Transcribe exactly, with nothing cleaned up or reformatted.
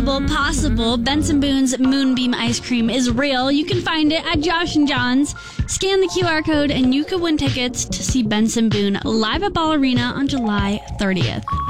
possible, possible. Benson Boone's Moonbeam Ice Cream is real. You can find it at Josh and John's. Scan the Q R code and you could win tickets to see Benson Boone live at Ball Arena on July thirtieth.